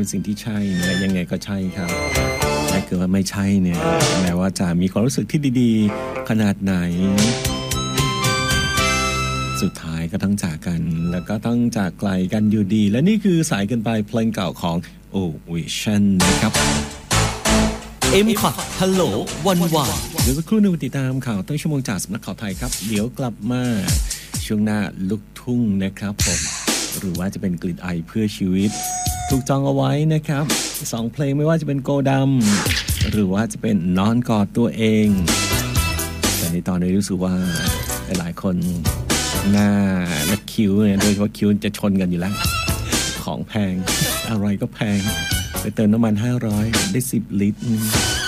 เป็นสิ่งที่ใช่เนี่ยยังไงก็ใช่ครับถ้าเกิดว่าไม่ใช่เนี่ยแม้ว่าจะมีความรู้สึกที่ดีๆขนาดไหนสุดท้ายก็ต้องจากกันแล้วก็ต้องจากไกลกันอยู่ดีและนี่คือสายเกินไปเพลงเก่าของ Ocean นะครับ M-Cut ฮัลโหลวันวานเดี๋ยวสักครู่นึงติดตามข่าวต้นชั่วโมงจากสำนักข่าวไทยครับเดี๋ยวกลับมาช่วงหน้าลูกทุ่งนะครับผมหรือว่าจะเป็นกลิ่นไอเพื่อชีวิตถูกจองเอาไว้นะครับ2เพลงไม่ว่าจะเป็นโกดำหรือว่าจะเป็นนอนกอดตัวเองแต่ในตอนนี้รู้สึกว่าหลายคนหน้าและคิ้วเนี่ยโดยเฉพาะคิ้วจะชนกันอยู่แล้วของแพงอะไรก็แพงไปเติมน้ำมัน500ได้10 ลิตร